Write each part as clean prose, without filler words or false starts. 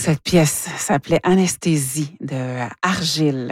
Cette pièce s'appelait Anesthésie de Argile.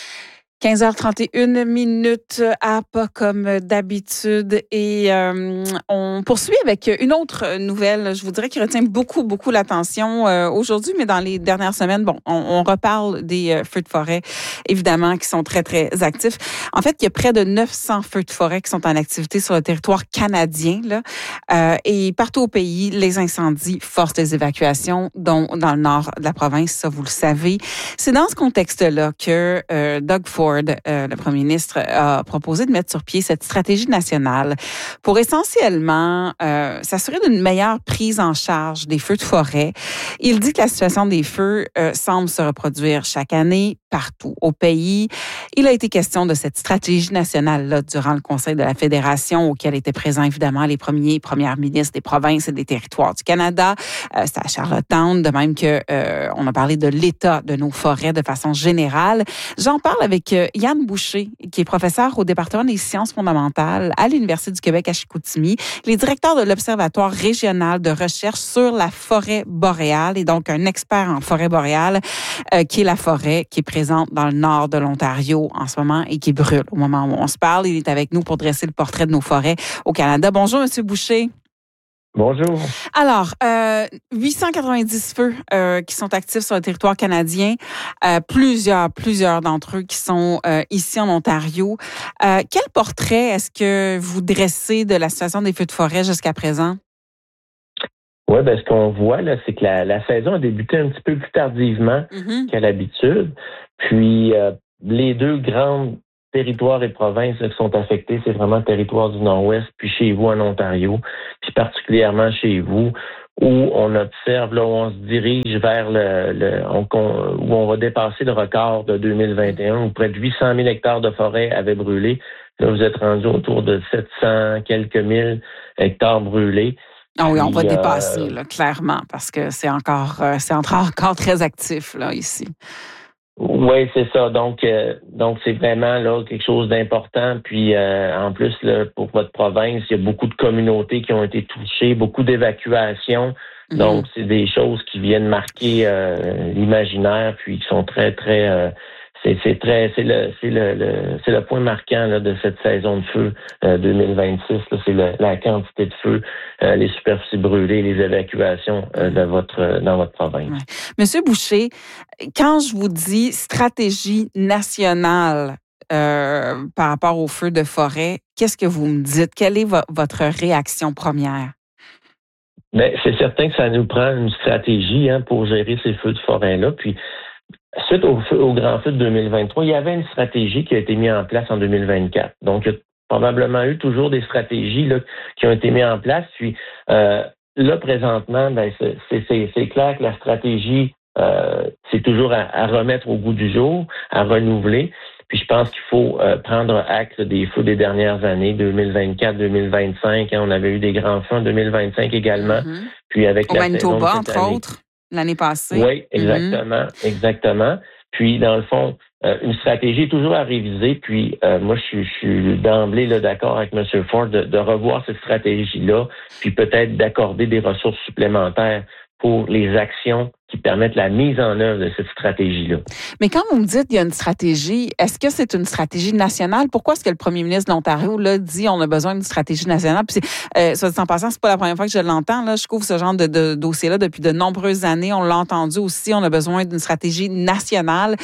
15h31 à pas comme d'habitude et on poursuit avec une autre nouvelle, je vous dirais, qui retient beaucoup l'attention aujourd'hui, mais dans les dernières semaines, on reparle des feux de forêt, évidemment, qui sont très actifs. En fait, il y a près de 900 feux de forêt qui sont en activité sur le territoire canadien, là, et partout au pays, les incendies forcent les évacuations, dont dans le nord de la province, ça vous le savez. C'est dans ce contexte-là que Doug Ford, le premier ministre, a proposé de mettre sur pied cette stratégie nationale pour essentiellement s'assurer d'une meilleure prise en charge des feux de forêt. Il dit que la situation des feux semble se reproduire chaque année partout au pays. Il a été question de cette stratégie nationale-là durant le Conseil de la Fédération auquel étaient présents évidemment les premières ministres des provinces et des territoires du Canada. C'était à Charlottetown, de même que on a parlé de l'état de nos forêts de façon générale. J'en parle avec Yann Boucher, qui est professeur au département des sciences fondamentales à l'Université du Québec à Chicoutimi. Il est directeur de l'Observatoire régional de recherche sur la forêt boréale et donc un expert en forêt boréale, qui est la forêt qui est présente dans le nord de l'Ontario en ce moment et qui brûle au moment où on se parle. Il est avec nous pour dresser le portrait de nos forêts au Canada. Bonjour, Monsieur Boucher. Bonjour. Alors, 890 feux qui sont actifs sur le territoire canadien, plusieurs d'entre eux qui sont ici en Ontario. Quel portrait est-ce que vous dressez de la situation des feux de forêt jusqu'à présent? Oui, ce qu'on voit, là, c'est que la saison a débuté un petit peu plus tardivement qu'à l'habitude. Puis, les deux grandes territoires et provinces là, qui sont affectés, c'est vraiment le territoire du Nord-Ouest, puis chez vous en Ontario, puis particulièrement chez vous, où on observe, là, où on se dirige vers où on va dépasser le record de 2021, où près de 800 000 hectares de forêt avaient brûlé. Là, vous êtes rendu autour de 700 quelques mille hectares brûlés. Ah oui, on va dépasser, là, clairement, parce que c'est encore très actif, là, ici. Oui, c'est ça. Donc c'est vraiment là quelque chose d'important. Puis en plus, là, pour votre province, il y a beaucoup de communautés qui ont été touchées, beaucoup d'évacuations. Donc, c'est des choses qui viennent marquer l'imaginaire, puis qui sont très c'est le point marquant là, de cette saison de feu 2026. Là, c'est la quantité de feu, les superficies brûlées, les évacuations dans votre province. Ouais. Monsieur Boucher, quand je vous dis stratégie nationale par rapport aux feux de forêt, qu'est-ce que vous me dites? Quelle est votre réaction première? C'est certain que ça nous prend une stratégie pour gérer ces feux de forêt-là. Puis suite au grand feu de 2023, il y avait une stratégie qui a été mise en place en 2024. Donc, il y a probablement eu toujours des stratégies là, qui ont été mises en place. Puis là, présentement, c'est clair que la stratégie, c'est toujours à remettre au goût du jour, à renouveler. Puis je pense qu'il faut prendre acte des feux des dernières années, 2024, 2025. On avait eu des grands feux en 2025 également. Puis avec au la Manitoba, saison de entre autres. L'année passée. Oui, exactement. Puis, dans le fond, une stratégie est toujours à réviser. Puis, moi, je suis d'emblée là, d'accord avec M. Ford de revoir cette stratégie-là, puis peut-être d'accorder des ressources supplémentaires pour les actions qui permettent la mise en œuvre de cette stratégie-là. Mais quand vous me dites qu'il y a une stratégie, est-ce que c'est une stratégie nationale? Pourquoi est-ce que le premier ministre de l'Ontario là, dit on a besoin d'une stratégie nationale? Puis, soit dit en passant, c'est pas la première fois que je l'entends. Là. Je couvre ce genre de dossier-là depuis de nombreuses années. On l'a entendu aussi, on a besoin d'une stratégie nationale.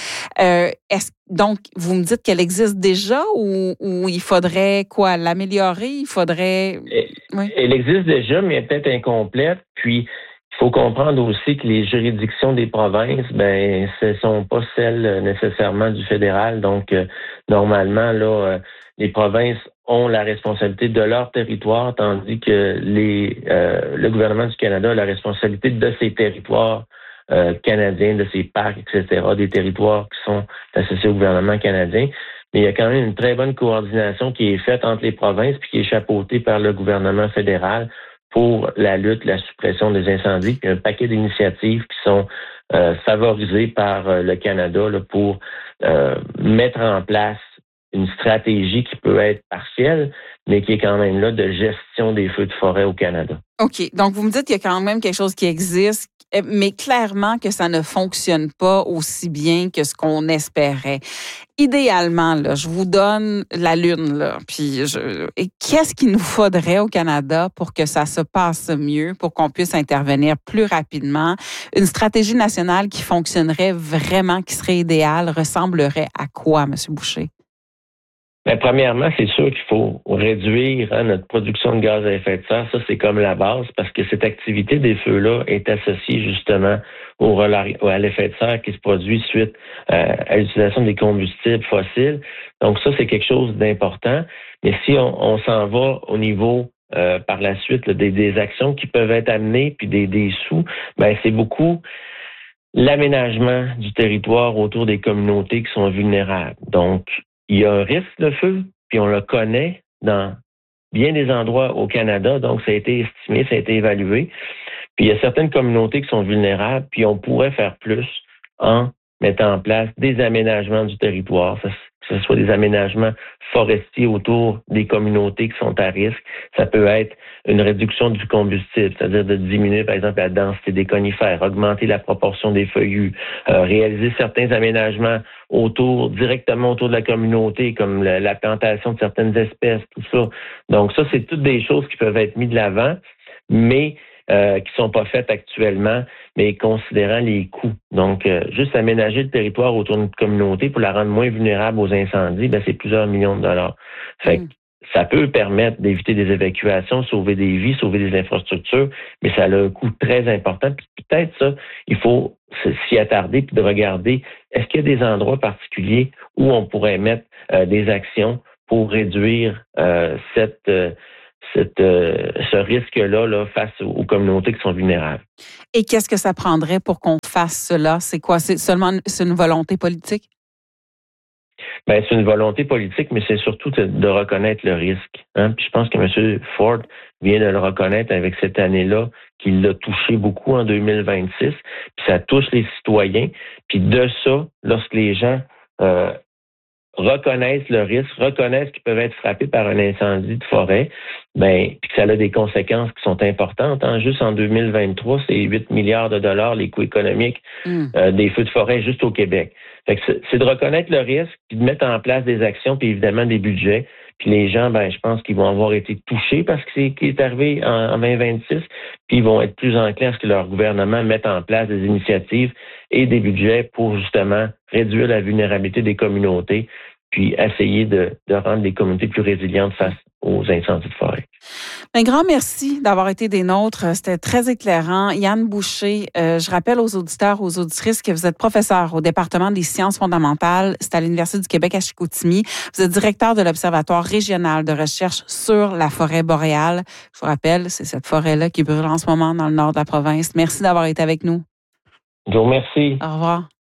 Donc, vous me dites qu'elle existe déjà ou il faudrait quoi? L'améliorer? Il faudrait... Oui. Elle existe déjà, mais elle est peut-être incomplète. Puis, il faut comprendre aussi que les juridictions des provinces, ce sont pas celles nécessairement du fédéral. Donc, normalement, là, les provinces ont la responsabilité de leur territoire, tandis que le gouvernement du Canada a la responsabilité de ses territoires canadiens, de ses parcs, etc., des territoires qui sont associés au gouvernement canadien. Mais il y a quand même une très bonne coordination qui est faite entre les provinces puis qui est chapeautée par le gouvernement fédéral pour la lutte, la suppression des incendies, puis un paquet d'initiatives qui sont favorisées par le Canada là, pour mettre en place une stratégie qui peut être partielle, mais qui est quand même là de gestion des feux de forêt au Canada. OK. Donc, vous me dites qu'il y a quand même quelque chose qui existe mais clairement que ça ne fonctionne pas aussi bien que ce qu'on espérait. Idéalement, là, je vous donne la lune, là, puis qu'est-ce qu'il nous faudrait au Canada pour que ça se passe mieux, pour qu'on puisse intervenir plus rapidement? Une stratégie nationale qui fonctionnerait vraiment, qui serait idéale, ressemblerait à quoi, M. Boucher? Bien, premièrement, c'est sûr qu'il faut réduire notre production de gaz à effet de serre. Ça, c'est comme la base parce que cette activité des feux-là est associée justement à l'effet de serre qui se produit suite à l'utilisation des combustibles fossiles. Donc ça, c'est quelque chose d'important. Mais si on s'en va au niveau par la suite là, des actions qui peuvent être amenées puis des sous, ben c'est beaucoup l'aménagement du territoire autour des communautés qui sont vulnérables. Donc, il y a un risque de feu, puis on le connaît dans bien des endroits au Canada, donc ça a été estimé, ça a été évalué. Puis il y a certaines communautés qui sont vulnérables, puis on pourrait faire plus en mettant en place des aménagements du territoire, que ce soit des aménagements forestiers autour des communautés qui sont à risque. Ça peut être une réduction du combustible, c'est-à-dire de diminuer, par exemple, la densité des conifères, augmenter la proportion des feuillus, réaliser certains aménagements directement autour de la communauté, comme la plantation de certaines espèces, tout ça. Donc ça, c'est toutes des choses qui peuvent être mises de l'avant, mais qui sont pas faites actuellement, mais considérant les coûts. Donc, juste aménager le territoire autour d'une communauté pour la rendre moins vulnérable aux incendies, ben c'est plusieurs millions de dollars. Fait que ça peut permettre d'éviter des évacuations, sauver des vies, sauver des infrastructures, mais ça a un coût très important. Puis peut-être ça, il faut s'y attarder puis de regarder est-ce qu'il y a des endroits particuliers où on pourrait mettre des actions pour réduire ce risque-là là, face aux communautés qui sont vulnérables. Et qu'est-ce que ça prendrait pour qu'on fasse cela? C'est quoi? C'est une volonté politique? Ben, c'est une volonté politique, mais c'est surtout de reconnaître le risque. Hein? Puis je pense que M. Ford vient de le reconnaître avec cette année-là, qu'il l'a touché beaucoup en 2026. Puis ça touche les citoyens. Puis de ça, lorsque les gens reconnaissent le risque, reconnaissent qu'ils peuvent être frappés par un incendie de forêt, ben, puis que ça a des conséquences qui sont importantes. Hein. Juste en 2023, c'est 8 milliards de dollars les coûts économiques des feux de forêt juste au Québec. Fait que c'est de reconnaître le risque, puis de mettre en place des actions, puis évidemment des budgets. Puis les gens, ben, je pense qu'ils vont avoir été touchés parce que c'est qui est arrivé en 2026, puis ils vont être plus enclins à ce que leur gouvernement mette en place des initiatives et des budgets pour justement réduire la vulnérabilité des communautés, puis essayer de rendre les communautés plus résilientes face aux incendies de forêt. Un grand merci d'avoir été des nôtres. C'était très éclairant. Yann Boucher, je rappelle aux auditeurs, aux auditrices que vous êtes professeur au département des sciences fondamentales. C'est à l'Université du Québec à Chicoutimi. Vous êtes directeur de l'Observatoire régional de recherche sur la forêt boréale. Je vous rappelle, c'est cette forêt-là qui brûle en ce moment dans le nord de la province. Merci d'avoir été avec nous. Je vous remercie. Au revoir.